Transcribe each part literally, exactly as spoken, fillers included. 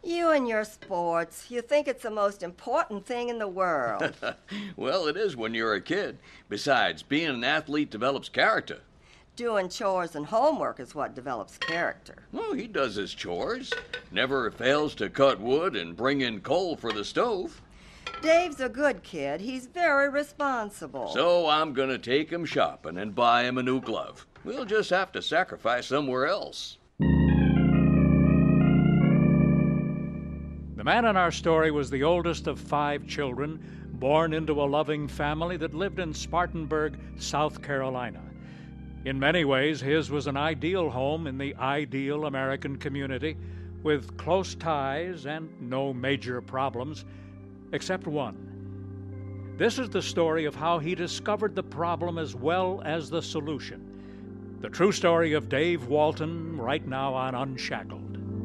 You and your sports. You think it's the most important thing in the world. Well, it is when you're a kid. Besides, being an athlete develops character. Doing chores and homework is what develops character. Well, he does his chores. Never fails to cut wood and bring in coal for the stove. Dave's a good kid. He's very responsible. So I'm gonna take him shopping and buy him a new glove. We'll just have to sacrifice somewhere else. The man in our story was the oldest of five children, born into a loving family that lived in Spartanburg, South Carolina. In many ways, his was an ideal home in the ideal American community, with close ties and no major problems, except one. This is the story of how he discovered the problem as well as the solution. The true story of Dave Walton, right now on Unshackled.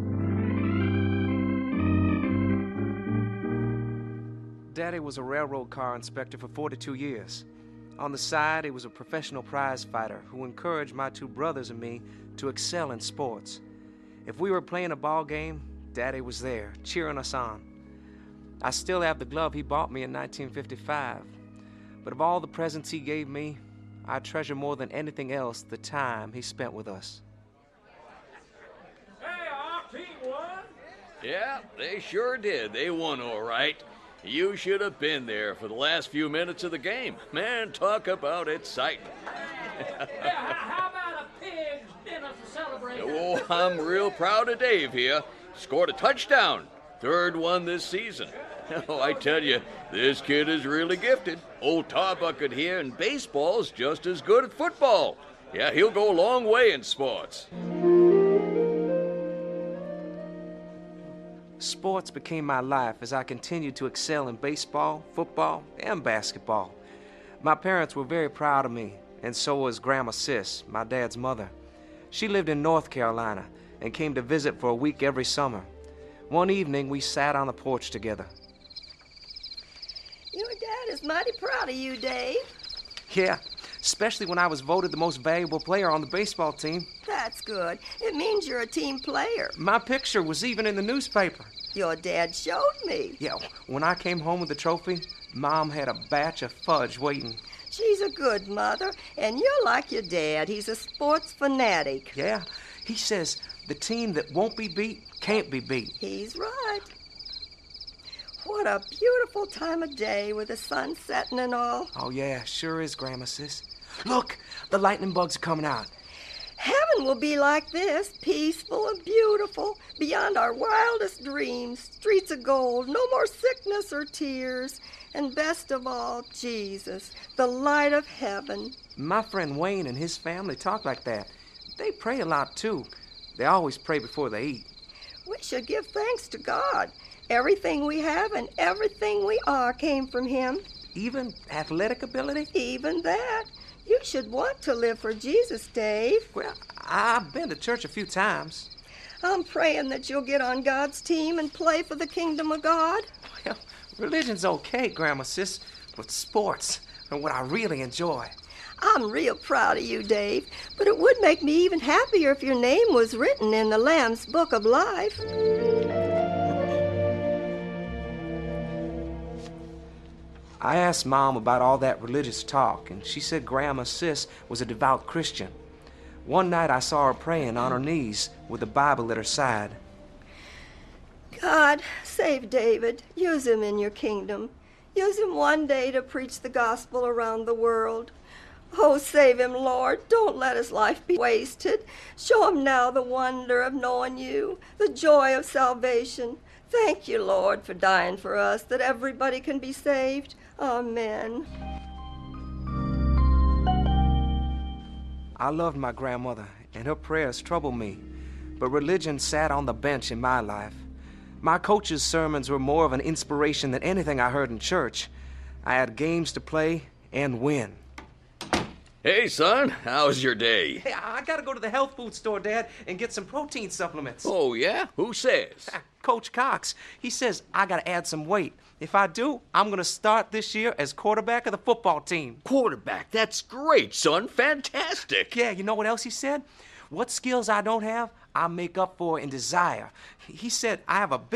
Daddy was a railroad car inspector for forty-two years. On the side, he was a professional prize fighter who encouraged my two brothers and me to excel in sports. If we were playing a ball game, Daddy was there, cheering us on. I still have the glove he bought me in nineteen fifty-five. But of all the presents he gave me, I treasure more than anything else the time he spent with us. Hey, our team won! Yeah, they sure did. They won all right. You should have been there for the last few minutes of the game. Man, talk about excitement. Hey, how about a pig's dinner to celebrate? Oh, I'm real proud of Dave here. Scored a touchdown. Third one this season. Oh, I tell you, this kid is really gifted. Old Tarbucket here in baseball's just as good at football. Yeah, he'll go a long way in sports. Sports became my life as I continued to excel in baseball, football, and basketball. My parents were very proud of me, and so was Grandma Sis, my dad's mother. She lived in North Carolina and came to visit for a week every summer. One evening, we sat on the porch together. Your dad is mighty proud of you, Dave. Yeah, especially when I was voted the most valuable player on the baseball team. That's good. It means you're a team player. My picture was even in the newspaper. Your dad showed me. Yeah, when I came home with the trophy, Mom had a batch of fudge waiting. She's a good mother, and you're like your dad. He's a sports fanatic. Yeah, he says the team that won't be beat can't be beat. He's right. What a beautiful time of day with the sun setting and all. Oh, yeah, sure is, Grandma Sis. Look, the lightning bugs are coming out. Heaven will be like this, peaceful and beautiful, beyond our wildest dreams. Streets of gold, no more sickness or tears. And best of all, Jesus, the light of heaven. My friend Wayne and his family talk like that. They pray a lot, too. They always pray before they eat. We should give thanks to God. Everything we have and everything we are came from Him. Even athletic ability? Even that. You should want to live for Jesus, Dave. Well, I've been to church a few times. I'm praying that you'll get on God's team and play for the kingdom of God. Well, religion's okay, Grandma Sis, but sports are what I really enjoy. I'm real proud of you, Dave, but it would make me even happier if your name was written in the Lamb's Book of Life. I asked Mom about all that religious talk, and she said Grandma Sis was a devout Christian. One night I saw her praying on her knees with the Bible at her side. God, save David. Use him in your kingdom. Use him one day to preach the gospel around the world. Oh, save him, Lord. Don't let his life be wasted. Show him now the wonder of knowing you, the joy of salvation. Thank you, Lord, for dying for us, that everybody can be saved. Amen. I loved my grandmother, and her prayers troubled me, but religion sat on the bench in my life. My coach's sermons were more of an inspiration than anything I heard in church. I had games to play and win. Hey, son, how's your day? Hey, I gotta go to the health food store, Dad, and get some protein supplements. Oh, yeah? Who says? Coach Cox. He says I gotta add some weight. If I do, I'm gonna start this year as quarterback of the football team. Quarterback? That's great, son. Fantastic. Yeah, you know what else he said? What skills I don't have, I make up for in desire. He said I have a